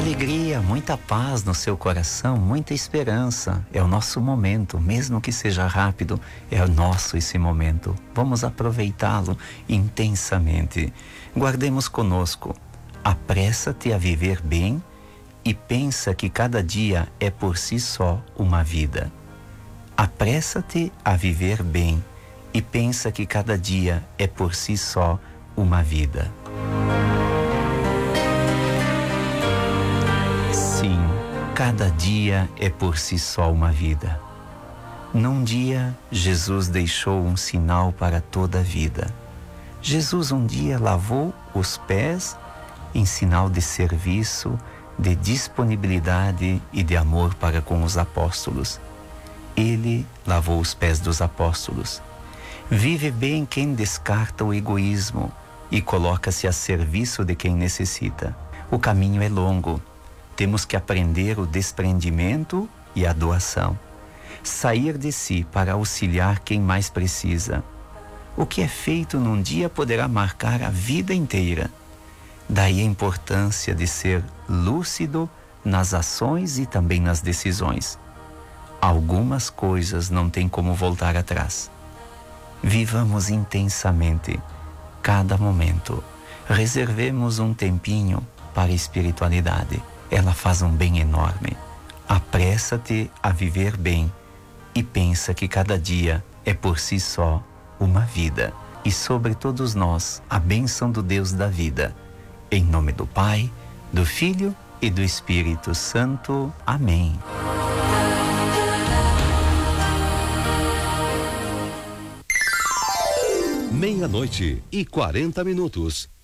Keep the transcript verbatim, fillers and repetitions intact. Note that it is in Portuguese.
alegria, muita paz no seu coração, muita esperança. É o nosso momento, mesmo que seja rápido, é o nosso esse momento. Vamos aproveitá-lo intensamente. Guardemos conosco. Apressa-te a viver bem e pensa que cada dia é por si só uma vida. Apressa-te a viver bem e pensa que cada dia é por si só uma vida. Sim, cada dia é por si só uma vida. Num dia, Jesus deixou um sinal para toda a vida. Jesus um dia lavou os pés em sinal de serviço, de disponibilidade e de amor para com os apóstolos. Ele lavou os pés dos apóstolos. Vive bem quem descarta o egoísmo e coloca-se a serviço de quem necessita. O caminho é longo. Temos que aprender o desprendimento e a doação. Sair de si para auxiliar quem mais precisa. O que é feito num dia poderá marcar a vida inteira. Daí a importância de ser lúcido nas ações e também nas decisões. Algumas coisas não tem como voltar atrás. Vivamos intensamente cada momento. Reservemos um tempinho para a espiritualidade. Ela faz um bem enorme. Apressa-te a viver bem e pensa que cada dia é por si só uma vida. E sobre todos nós, a bênção do Deus da vida. Em nome do Pai, do Filho e do Espírito Santo. Amém. Meia-noite e quarenta minutos.